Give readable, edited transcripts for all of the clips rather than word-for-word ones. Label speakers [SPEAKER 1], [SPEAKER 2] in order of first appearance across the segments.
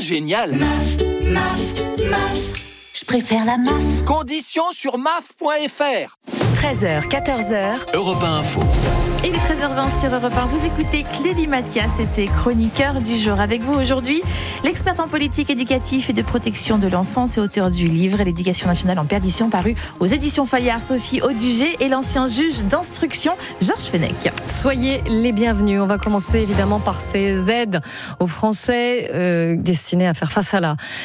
[SPEAKER 1] génial.
[SPEAKER 2] Je préfère la MAF.
[SPEAKER 1] Conditions sur maf.fr.
[SPEAKER 3] 13h, 14h.
[SPEAKER 4] Europe 1 Info.
[SPEAKER 5] Il est 13h20 sur Europe 1. Vous écoutez Clélie Mathias et ses chroniqueurs du jour. Avec vous aujourd'hui, l'experte en politique éducative et de protection de l'enfance et auteur du livre L'éducation nationale en perdition, paru aux éditions Fayard, Sophie Audugé, et l'ancien juge d'instruction Georges Fenech.
[SPEAKER 6] Soyez les bienvenus. On va commencer évidemment par ces aides aux Français destinées à faire face à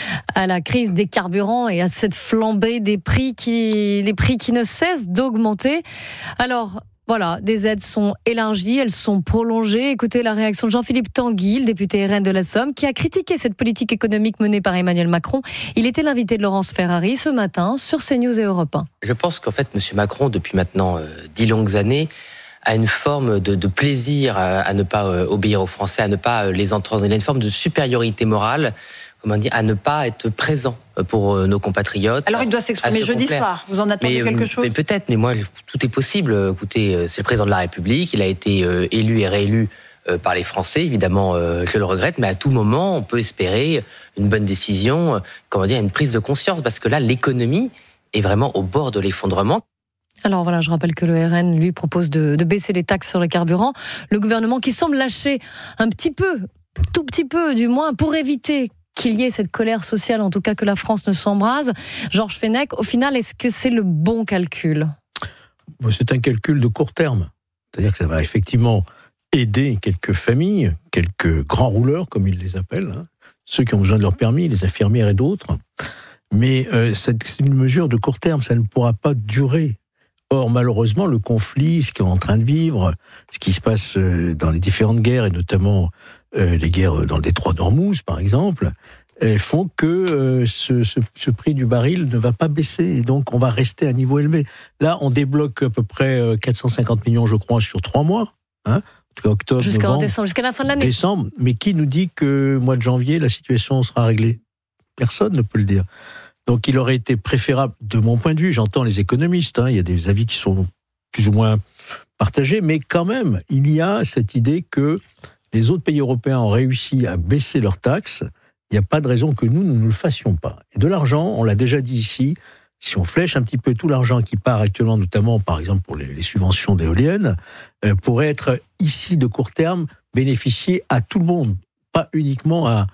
[SPEAKER 6] la crise des carburants et à cette flambée des prix qui ne cessent d'augmenter. Alors, voilà, des aides sont élargies, elles sont prolongées. Écoutez la réaction de Jean-Philippe Tanguy, le député RN de la Somme, qui a critiqué cette politique économique menée par Emmanuel Macron. Il était l'invité de Laurence Ferrari ce matin sur CNews et Europe 1.
[SPEAKER 7] Je pense qu'en fait, M. Macron, depuis maintenant 10 longues années, a une forme de plaisir à ne pas obéir aux Français, à ne pas les entendre. Il a une forme de supériorité morale, comment dire, à ne pas être présent pour nos compatriotes.
[SPEAKER 2] Alors il doit s'exprimer jeudi soir. Vous en attendez quelque chose ?
[SPEAKER 7] Mais peut-être, mais moi, tout est possible. Écoutez, c'est le président de la République, il a été élu et réélu par les Français, évidemment, je le regrette, mais à tout moment, on peut espérer une bonne décision, une prise de conscience, parce que là, l'économie est vraiment au bord de l'effondrement.
[SPEAKER 6] Alors voilà, je rappelle que le RN, lui, propose de baisser les taxes sur les carburants. Le gouvernement qui semble lâcher un petit peu, tout petit peu du moins, pour éviter qu'il y ait cette colère sociale, en tout cas que la France ne s'embrase. Georges Fenech, au final, est-ce que c'est le bon calcul ?
[SPEAKER 8] C'est un calcul de court terme. C'est-à-dire que ça va effectivement aider quelques familles, quelques grands rouleurs, comme ils les appellent, ceux qui ont besoin de leur permis, les infirmières et d'autres. Mais c'est une mesure de court terme, ça ne pourra pas durer. Or, malheureusement, le conflit, ce qu'on est en train de vivre, ce qui se passe dans les différentes guerres, et notamment les guerres dans le détroit d'Ormuz, par exemple, font que ce prix du baril ne va pas baisser. Et donc, on va rester à un niveau élevé. Là, on débloque à peu près 450 millions, je crois, sur 3 mois. En tout cas, octobre, novembre,
[SPEAKER 6] décembre, jusqu'à la fin de l'année.
[SPEAKER 8] Décembre. Mais qui nous dit que mois de janvier, la situation sera réglée ? Personne ne peut le dire. Donc il aurait été préférable, de mon point de vue, j'entends les économistes, il y a des avis qui sont plus ou moins partagés, mais quand même, il y a cette idée que les autres pays européens ont réussi à baisser leurs taxes, il n'y a pas de raison que nous ne le fassions pas. Et de l'argent, on l'a déjà dit ici, si on flèche un petit peu tout l'argent qui part actuellement, notamment par exemple pour les subventions d'éoliennes, pourrait être ici de court terme, bénéficier à tout le monde, pas uniquement à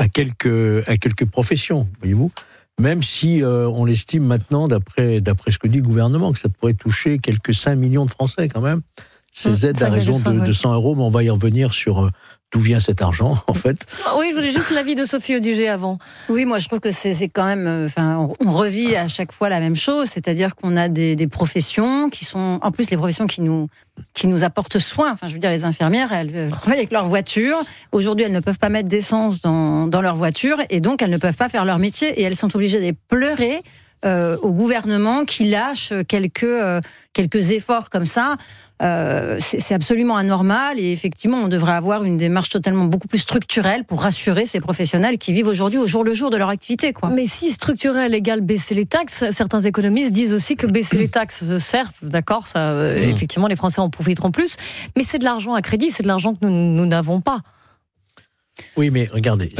[SPEAKER 8] quelques professions, voyez-vous. Même si on l'estime maintenant, d'après ce que dit le gouvernement, que ça pourrait toucher quelques 5 millions de Français quand même, ces aides à raison de 100 €, mais on va y revenir sur d'où vient cet argent, en fait.
[SPEAKER 6] Oui, je voulais juste l'avis de Sophie Audugé avant.
[SPEAKER 9] Oui, moi je trouve que c'est quand même... on revit à chaque fois la même chose, c'est-à-dire qu'on a des professions qui sont... En plus, les professions qui nous apportent soin. Je veux dire, les infirmières, elles travaillent avec leur voiture. Aujourd'hui, elles ne peuvent pas mettre d'essence dans leur voiture, et donc elles ne peuvent pas faire leur métier, et elles sont obligées de pleurer au gouvernement qui lâche quelques efforts comme ça. C'est absolument anormal, et effectivement on devrait avoir une démarche totalement beaucoup plus structurelle pour rassurer ces professionnels qui vivent aujourd'hui au jour le jour de leur activité, quoi.
[SPEAKER 6] Mais si structurel égale baisser les taxes, certains économistes disent aussi que baisser les taxes, certes, d'accord, ça, effectivement les Français en profiteront plus, mais c'est de l'argent à crédit, c'est de l'argent que nous n'avons pas.
[SPEAKER 8] Oui, mais regardez,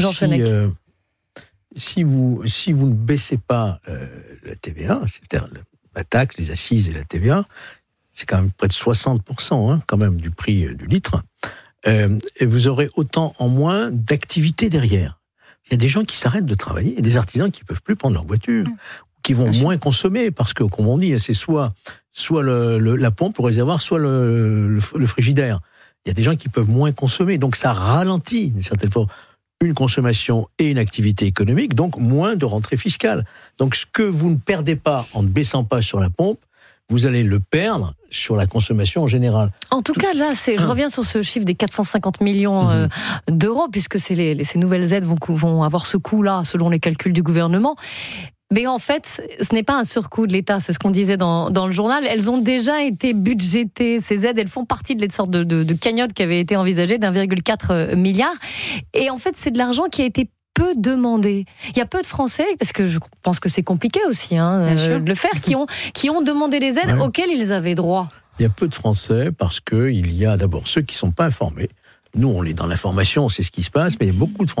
[SPEAKER 8] si vous ne baissez pas la TVA, c'est-à-dire la taxe, les accises et la TVA, c'est quand même près de 60% quand même du prix du litre, et vous aurez autant en moins d'activité derrière. Il y a des gens qui s'arrêtent de travailler, et des artisans qui ne peuvent plus prendre leur voiture, qui vont moins consommer, parce que, comme on dit, c'est soit la pompe, le réservoir, soit le frigidaire. Il y a des gens qui peuvent moins consommer, donc ça ralentit, d'une certaine façon, une consommation et une activité économique, donc moins de rentrée fiscale. Donc ce que vous ne perdez pas en ne baissant pas sur la pompe, vous allez le perdre sur la consommation en général.
[SPEAKER 6] En tout cas, là, je reviens sur ce chiffre des 450 millions d'euros, puisque ces nouvelles aides vont avoir ce coût-là, selon les calculs du gouvernement. Mais en fait, ce n'est pas un surcoût de l'État, c'est ce qu'on disait dans le journal. Elles ont déjà été budgétées, ces aides, elles font partie de sorte de cagnotte qui avait été envisagée d'1,4 milliard. Et en fait, c'est de l'argent qui a été peu demandé. Il y a peu de Français, parce que je pense que c'est compliqué aussi de le faire, qui ont demandé les aides auxquelles ils avaient droit.
[SPEAKER 8] Il y a peu de Français parce qu'il y a d'abord ceux qui ne sont pas informés. Nous, on est dans l'information, on sait ce qui se passe, mais il y a beaucoup de Français